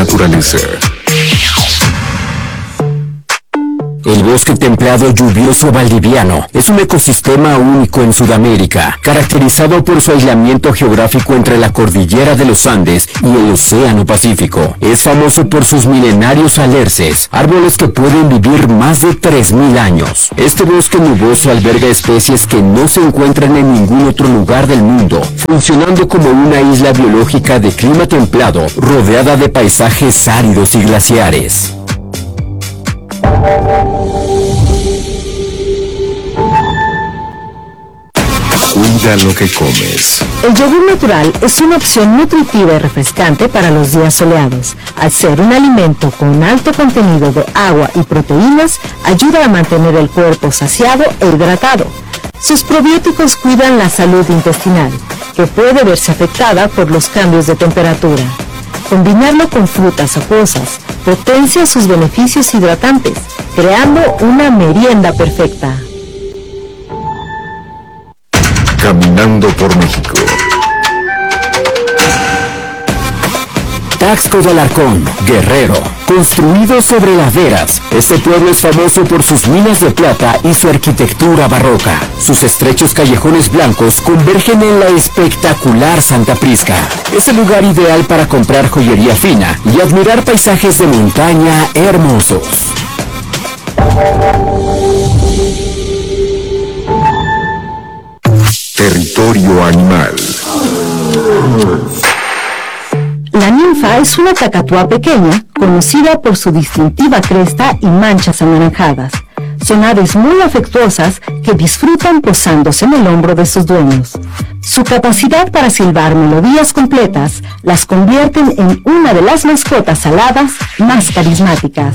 naturaleza. El bosque templado lluvioso valdiviano es un ecosistema único en Sudamérica, caracterizado por su aislamiento geográfico entre la cordillera de los Andes y el Océano Pacífico. Es famoso por sus milenarios alerces, árboles que pueden vivir más de 3.000 años. Este bosque nuboso alberga especies que no se encuentran en ningún otro lugar del mundo, funcionando como una isla biológica de clima templado, rodeada de paisajes áridos y glaciares. Cuida lo que comes. El yogur natural es una opción nutritiva y refrescante para los días soleados. Al ser un alimento con alto contenido de agua y proteínas, ayuda a mantener el cuerpo saciado e hidratado. Sus probióticos cuidan la salud intestinal, que puede verse afectada por los cambios de temperatura. Combinarlo con frutas acuosas potencia sus beneficios hidratantes, creando una merienda perfecta. Caminando por México. Taxco de Alarcón, Guerrero. Construido sobre laderas, este pueblo es famoso por sus minas de plata y su arquitectura barroca. Sus estrechos callejones blancos convergen en la espectacular Santa Prisca. Es el lugar ideal para comprar joyería fina y admirar paisajes de montaña hermosos. Territorio animal. La ninfa es una cacatúa pequeña, conocida por su distintiva cresta y manchas anaranjadas. Son aves muy afectuosas que disfrutan posándose en el hombro de sus dueños. Su capacidad para silbar melodías completas las convierten en una de las mascotas aladas más carismáticas.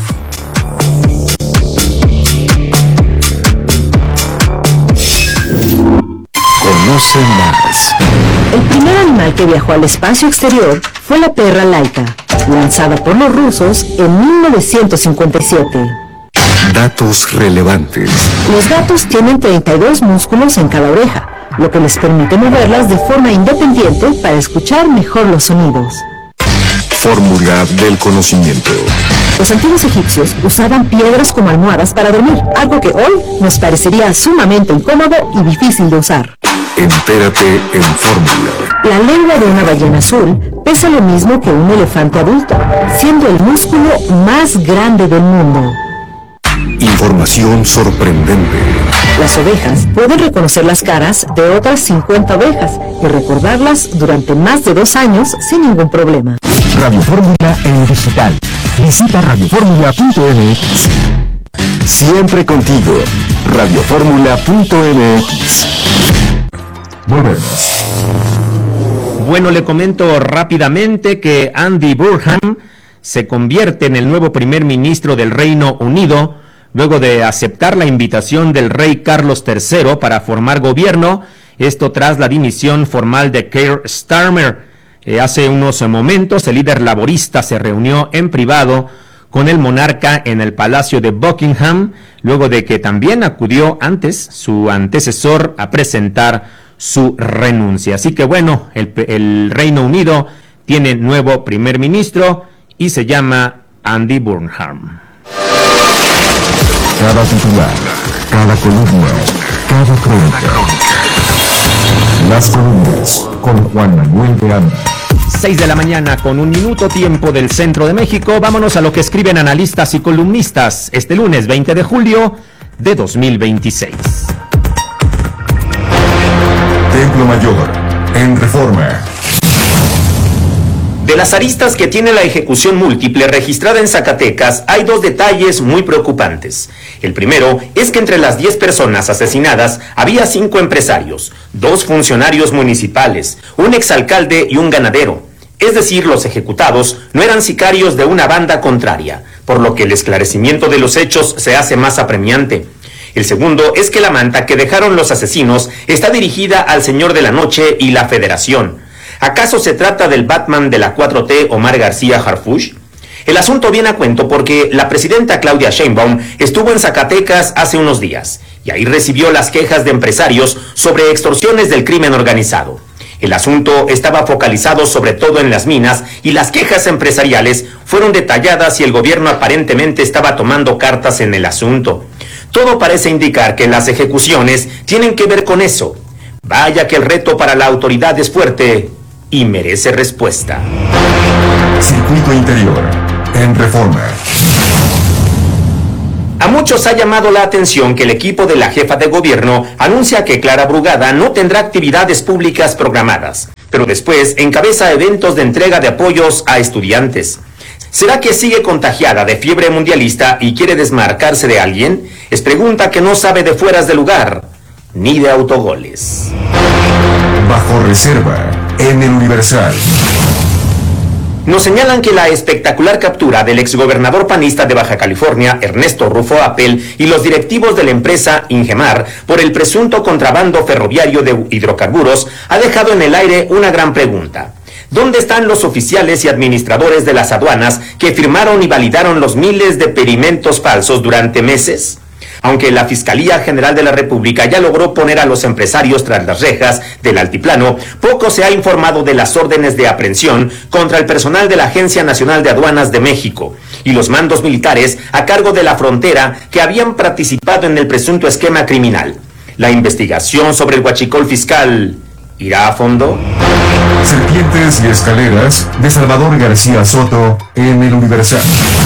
Conoce más. El primer animal que viajó al espacio exterior fue la perra Laika, lanzada por los rusos en 1957. Datos relevantes. Los gatos tienen 32 músculos en cada oreja, lo que les permite moverlas de forma independiente para escuchar mejor los sonidos. Fórmula del conocimiento. Los antiguos egipcios usaban piedras como almohadas para dormir, algo que hoy nos parecería sumamente incómodo y difícil de usar. Entérate en Fórmula. La lengua de una ballena azul pesa lo mismo que un elefante adulto, siendo el músculo más grande del mundo. Información sorprendente. Las ovejas pueden reconocer las caras de otras 50 ovejas y recordarlas durante más de 2 años sin ningún problema. Radio Fórmula en digital. Visita radioformula.mx. Siempre contigo. radioformula.mx. Volvemos. Bueno, le comento rápidamente que Andy Burnham se convierte en el nuevo primer ministro del Reino Unido luego de aceptar la invitación del rey Carlos III para formar gobierno, esto tras la dimisión formal de Keir Starmer. Hace unos momentos el líder laborista se reunió en privado con el monarca en el Palacio de Buckingham, luego de que también acudió antes su antecesor a presentar su renuncia. Así que bueno, el Reino Unido tiene nuevo primer ministro y se llama Andy Burnham. Cada titular, cada columna, cada crónica. Las columnas con Juan Manuel de Anda. 6 de la mañana con 1 minuto, tiempo del centro de México. Vámonos a lo que escriben analistas y columnistas este lunes 20 de julio de 2026. Templo Mayor, en Reforma. De las aristas que tiene la ejecución múltiple registrada en Zacatecas, hay 2 detalles muy preocupantes. El primero es que entre las 10 personas asesinadas había 5 empresarios, 2 funcionarios municipales, un exalcalde y un ganadero. Es decir, los ejecutados no eran sicarios de una banda contraria, por lo que el esclarecimiento de los hechos se hace más apremiante. El segundo es que la manta que dejaron los asesinos está dirigida al Señor de la Noche y la Federación. ¿Acaso se trata del Batman de la 4T, Omar García Harfuch? El asunto viene a cuento porque la presidenta Claudia Sheinbaum estuvo en Zacatecas hace unos días y ahí recibió las quejas de empresarios sobre extorsiones del crimen organizado. El asunto estaba focalizado sobre todo en las minas y las quejas empresariales fueron detalladas y el gobierno aparentemente estaba tomando cartas en el asunto. Todo parece indicar que las ejecuciones tienen que ver con eso. Vaya que el reto para la autoridad es fuerte y merece respuesta. Circuito Interior, en Reforma. A muchos ha llamado la atención que el equipo de la jefa de gobierno anuncia que Clara Brugada no tendrá actividades públicas programadas, pero después encabeza eventos de entrega de apoyos a estudiantes. ¿Será que sigue contagiada de fiebre mundialista y quiere desmarcarse de alguien? Es pregunta que no sabe de fueras de lugar, ni de autogoles. Bajo reserva, en el Universal. Nos señalan que la espectacular captura del exgobernador panista de Baja California, Ernesto Rufo Appel, y los directivos de la empresa Ingemar por el presunto contrabando ferroviario de hidrocarburos ha dejado en el aire una gran pregunta. ¿Dónde están los oficiales y administradores de las aduanas que firmaron y validaron los miles de perimentos falsos durante meses? Aunque la Fiscalía General de la República ya logró poner a los empresarios tras las rejas del altiplano, poco se ha informado de las órdenes de aprehensión contra el personal de la Agencia Nacional de Aduanas de México y los mandos militares a cargo de la frontera que habían participado en el presunto esquema criminal. ¿La investigación sobre el huachicol fiscal irá a fondo? Serpientes y escaleras, de Salvador García Soto, en el Universal.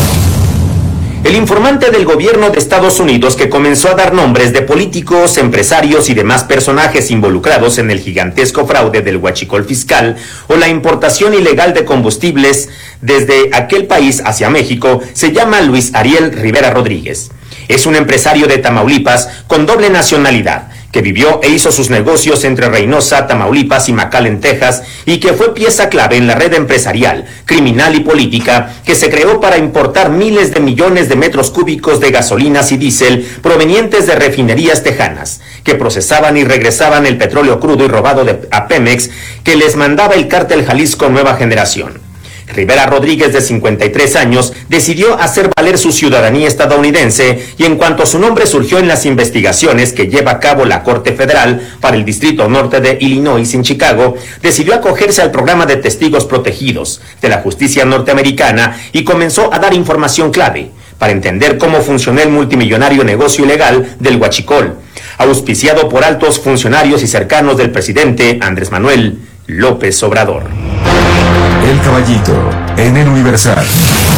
El informante del gobierno de Estados Unidos que comenzó a dar nombres de políticos, empresarios y demás personajes involucrados en el gigantesco fraude del huachicol fiscal o la importación ilegal de combustibles desde aquel país hacia México se llama Luis Ariel Rivera Rodríguez. Es un empresario de Tamaulipas con doble nacionalidad, que vivió e hizo sus negocios entre Reynosa, Tamaulipas y McAllen, Texas, y que fue pieza clave en la red empresarial, criminal y política que se creó para importar miles de millones de metros cúbicos de gasolinas y diésel provenientes de refinerías tejanas, que procesaban y regresaban el petróleo crudo y robado a Pemex, que les mandaba el cártel Jalisco Nueva Generación. Rivera Rodríguez, de 53 años, decidió hacer valer su ciudadanía estadounidense y en cuanto su nombre surgió en las investigaciones que lleva a cabo la Corte Federal para el Distrito Norte de Illinois en Chicago, decidió acogerse al programa de testigos protegidos de la justicia norteamericana y comenzó a dar información clave para entender cómo funcionó el multimillonario negocio ilegal del huachicol, auspiciado por altos funcionarios y cercanos del presidente Andrés Manuel López Obrador. El Caballito, en el Universal.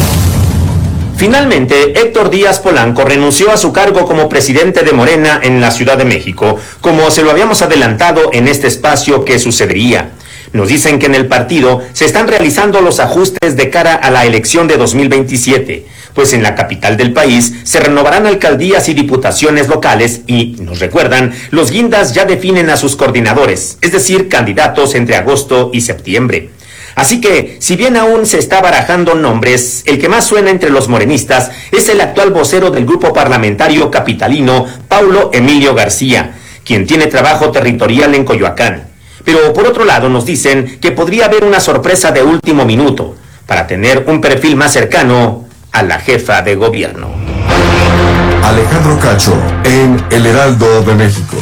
Finalmente, Héctor Díaz Polanco renunció a su cargo como presidente de Morena en la Ciudad de México, como se lo habíamos adelantado en este espacio que sucedería. Nos dicen que en el partido se están realizando los ajustes de cara a la elección de 2027, pues en la capital del país se renovarán alcaldías y diputaciones locales y, nos recuerdan, los guindas ya definen a sus coordinadores, es decir, candidatos entre agosto y septiembre. Así que, si bien aún se está barajando nombres, el que más suena entre los morenistas es el actual vocero del grupo parlamentario capitalino, Paulo Emilio García, quien tiene trabajo territorial en Coyoacán. Pero por otro lado nos dicen que podría haber una sorpresa de último minuto, para tener un perfil más cercano a la jefa de gobierno. Alejandro Cacho, en El Heraldo de México.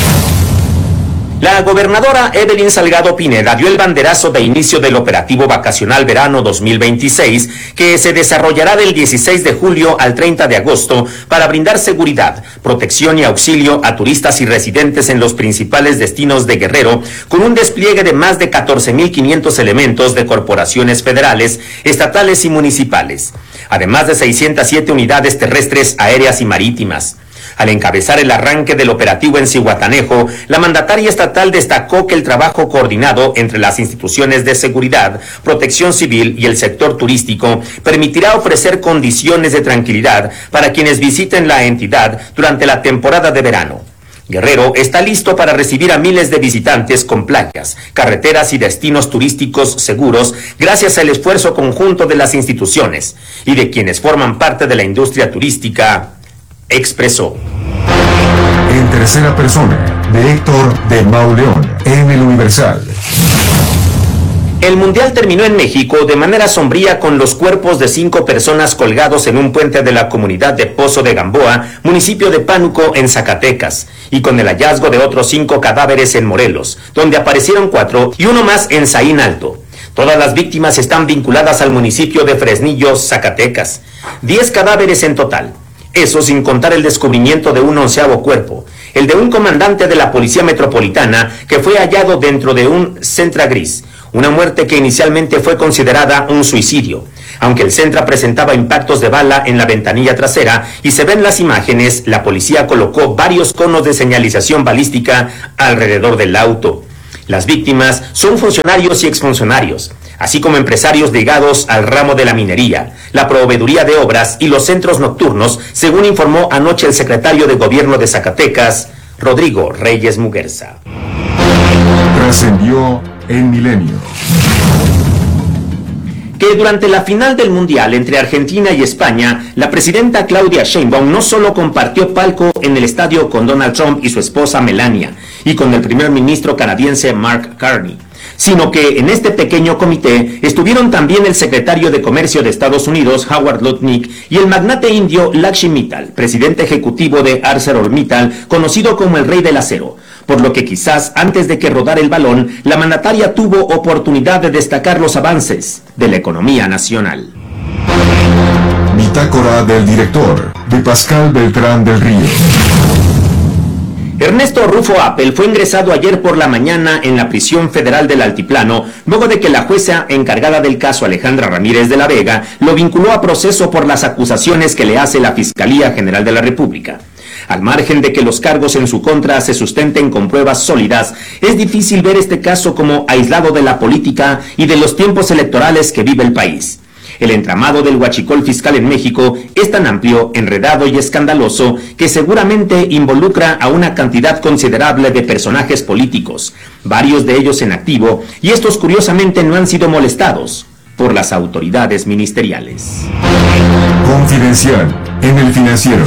La gobernadora Evelyn Salgado Pineda dio el banderazo de inicio del operativo vacacional verano 2026, que se desarrollará del 16 de julio al 30 de agosto para brindar seguridad, protección y auxilio a turistas y residentes en los principales destinos de Guerrero, con un despliegue de más de 14.500 elementos de corporaciones federales, estatales y municipales, además de 607 unidades terrestres, aéreas y marítimas. Al encabezar el arranque del operativo en Zihuatanejo, la mandataria estatal destacó que el trabajo coordinado entre las instituciones de seguridad, protección civil y el sector turístico permitirá ofrecer condiciones de tranquilidad para quienes visiten la entidad durante la temporada de verano. Guerrero está listo para recibir a miles de visitantes con playas, carreteras y destinos turísticos seguros gracias al esfuerzo conjunto de las instituciones y de quienes forman parte de la industria turística, expresó. En tercera persona, de Héctor de Mauleón, en el Universal. El Mundial terminó en México de manera sombría con los cuerpos de 5 personas colgados en un puente de la comunidad de Pozo de Gamboa, municipio de Pánuco, en Zacatecas, y con el hallazgo de otros 5 cadáveres en Morelos, donde aparecieron 4 y uno más en Saín Alto. Todas las víctimas están vinculadas al municipio de Fresnillo, Zacatecas. 10 cadáveres en total. Eso sin contar el descubrimiento de un 11º cuerpo, el de un comandante de la Policía Metropolitana que fue hallado dentro de un Sentra gris, una muerte que inicialmente fue considerada un suicidio, aunque el Sentra presentaba impactos de bala en la ventanilla trasera y se ven las imágenes, la policía colocó varios conos de señalización balística alrededor del auto. Las víctimas son funcionarios y exfuncionarios, así como empresarios ligados al ramo de la minería, la proveeduría de obras y los centros nocturnos, según informó anoche el secretario de Gobierno de Zacatecas, Rodrigo Reyes Muguerza. Trascendió en Milenio. Que durante la final del Mundial entre Argentina y España, la presidenta Claudia Sheinbaum no solo compartió palco en el estadio con Donald Trump y su esposa Melania, y con el primer ministro canadiense Mark Carney, sino que en este pequeño comité estuvieron también el secretario de Comercio de Estados Unidos, Howard Lutnick, y el magnate indio Lakshmi Mittal, presidente ejecutivo de ArcelorMittal, conocido como el Rey del Acero, por lo que quizás antes de que rodara el balón, la mandataria tuvo oportunidad de destacar los avances de la economía nacional. Bitácora del director, de Pascal Beltrán del Río. Ernesto Rufo Appel fue ingresado ayer por la mañana en la prisión federal del Altiplano, luego de que la jueza encargada del caso, Alejandra Ramírez de la Vega, lo vinculó a proceso por las acusaciones que le hace la Fiscalía General de la República. Al margen de que los cargos en su contra se sustenten con pruebas sólidas, es difícil ver este caso como aislado de la política y de los tiempos electorales que vive el país. El entramado del huachicol fiscal en México es tan amplio, enredado y escandaloso que seguramente involucra a una cantidad considerable de personajes políticos, varios de ellos en activo, y estos curiosamente no han sido molestados por las autoridades ministeriales. Confidencial en El Financiero.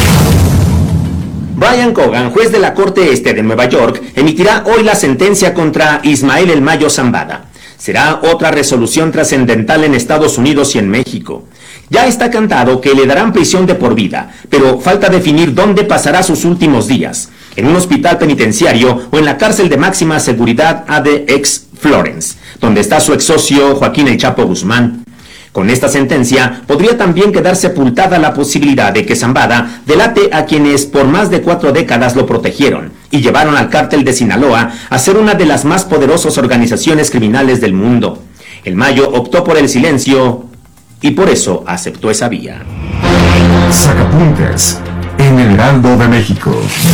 Brian Cogan, juez de la Corte Este de Nueva York, emitirá hoy la sentencia contra Ismael El Mayo Zambada. Será otra resolución trascendental en Estados Unidos y en México. Ya está cantado que le darán prisión de por vida, pero falta definir dónde pasará sus últimos días, en un hospital penitenciario o en la cárcel de máxima seguridad ADX Florence, donde está su ex socio Joaquín El Chapo Guzmán. Con esta sentencia podría también quedar sepultada la posibilidad de que Zambada delate a quienes por más de 4 décadas lo protegieron y llevaron al cártel de Sinaloa a ser una de las más poderosas organizaciones criminales del mundo. El Mayo optó por el silencio y por eso aceptó esa vía. Sacapuntas en El Heraldo de México.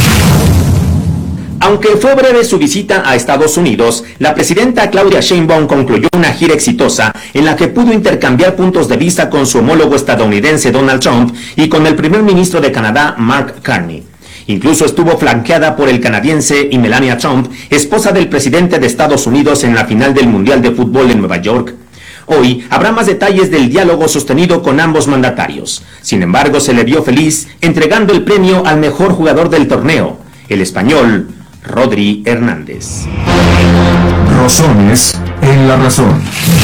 Aunque fue breve su visita a Estados Unidos, la presidenta Claudia Sheinbaum concluyó una gira exitosa en la que pudo intercambiar puntos de vista con su homólogo estadounidense Donald Trump y con el primer ministro de Canadá Mark Carney. Incluso estuvo flanqueada por el canadiense y Melania Trump, esposa del presidente de Estados Unidos en la final del Mundial de Fútbol en Nueva York. Hoy habrá más detalles del diálogo sostenido con ambos mandatarios. Sin embargo, se le vio feliz entregando el premio al mejor jugador del torneo, el español Rodri Hernández. Rosones en la razón.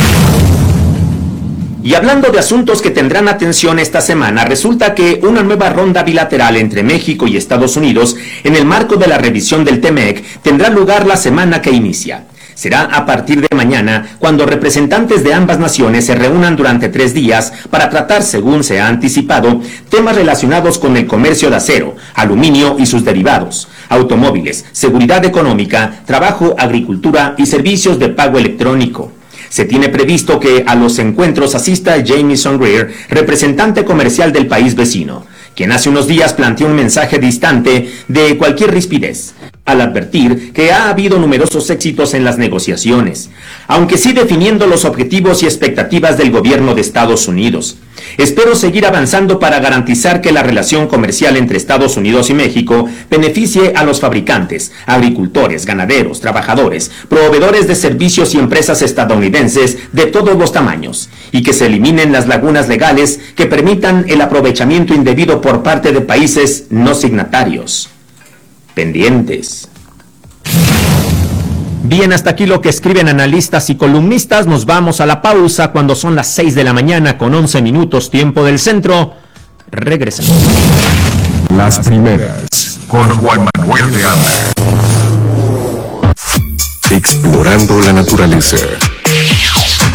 Y hablando de asuntos que tendrán atención esta semana, resulta que una nueva ronda bilateral entre México y Estados Unidos en el marco de la revisión del TEMEC tendrá lugar la semana que inicia. Será a partir de mañana cuando representantes de ambas naciones se reúnan durante 3 días para tratar, según se ha anticipado, temas relacionados con el comercio de acero, aluminio y sus derivados, automóviles, seguridad económica, trabajo, agricultura y servicios de pago electrónico. Se tiene previsto que a los encuentros asista Jamieson Greer, representante comercial del país vecino, quien hace unos días planteó un mensaje distante de cualquier rispidez, al advertir que ha habido numerosos éxitos en las negociaciones, aunque sí definiendo los objetivos y expectativas del gobierno de Estados Unidos. Espero seguir avanzando para garantizar que la relación comercial entre Estados Unidos y México beneficie a los fabricantes, agricultores, ganaderos, trabajadores, proveedores de servicios y empresas estadounidenses de todos los tamaños, y que se eliminen las lagunas legales que permitan el aprovechamiento indebido por parte de países no signatarios. Pendientes. Bien, hasta aquí lo que escriben analistas y columnistas. Nos vamos a la pausa cuando son las 6 de la mañana con 11 minutos tiempo del centro. Regresamos. Las primeras con Juan Manuel de Anda. Explorando la naturaleza.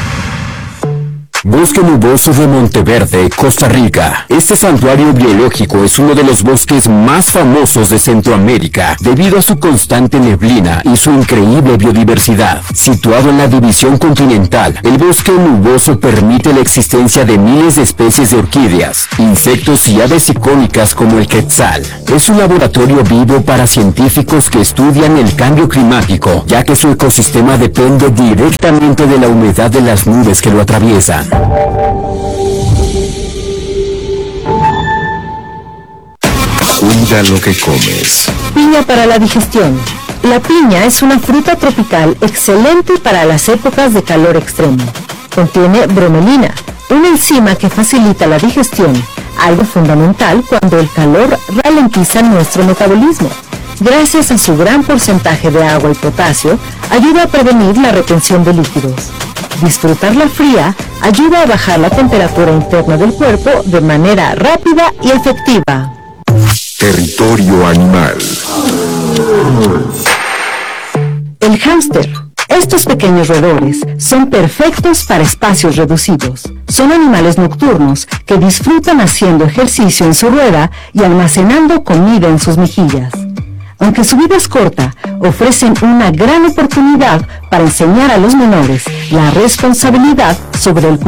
Bosque nuboso de Monteverde, Costa Rica. Este santuario biológico es uno de los bosques más famosos de Centroamérica debido a su constante neblina y su increíble biodiversidad. Situado en la división continental, el bosque nuboso permite la existencia de miles de especies de orquídeas, insectos y aves icónicas como el quetzal. Es un laboratorio vivo para científicos que estudian el cambio climático, ya que su ecosistema depende directamente de la humedad de las nubes que lo atraviesan. Cuida lo que comes. Piña para la digestión. La piña es una fruta tropical excelente para las épocas de calor extremo. Contiene bromelina, una enzima que facilita la digestión, algo fundamental cuando el calor ralentiza nuestro metabolismo. Gracias a su gran porcentaje de agua y potasio, ayuda a prevenir la retención de líquidos. Disfrutarla fría ayuda a bajar la temperatura interna del cuerpo de manera rápida y efectiva. Territorio animal. El hámster. Estos pequeños roedores son perfectos para espacios reducidos. Son animales nocturnos que disfrutan haciendo ejercicio en su rueda y almacenando comida en sus mejillas. Aunque su vida es corta, ofrecen una gran oportunidad para enseñar a los menores la responsabilidad sobre el